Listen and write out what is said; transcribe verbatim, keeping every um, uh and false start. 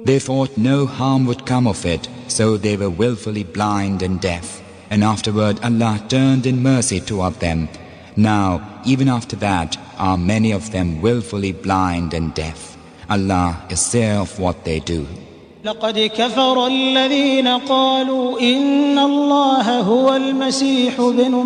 They thought no harm would come of it, so they were willfully blind and deaf. And afterward Allah turned in mercy toward them. Now, even after that, are many of them willfully blind and deaf. Allah is seer of what they do. لقد كفر الذين قالوا إن الله هو المسيح ابن